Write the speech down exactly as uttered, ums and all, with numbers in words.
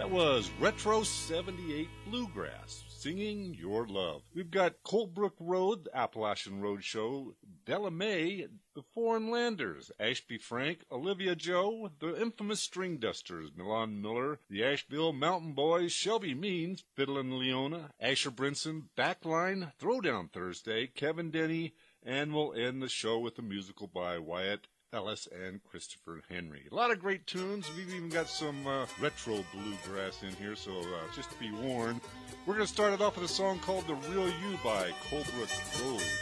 That was Retro seventy-eight Bluegrass, singing Your Love. We've got Colebrook Road, the Appalachian Road Show, Della Mae, the Foreign Landers, Ashby Frank, Olivia Joe, the infamous String Dusters, Milan Miller, the Asheville Mountain Boys, Shelby Means, Fiddlin' Leona, Asher Brinson, Backline, Throwdown Thursday, Kevin Denny, and we'll end the show with a musical by Wyatt Ellis and Christopher Henry. A lot of great tunes. We've even got some uh, retro bluegrass in here, so uh, just to be warned. We're going to start it off with a song called The Real You by Colebrook Road.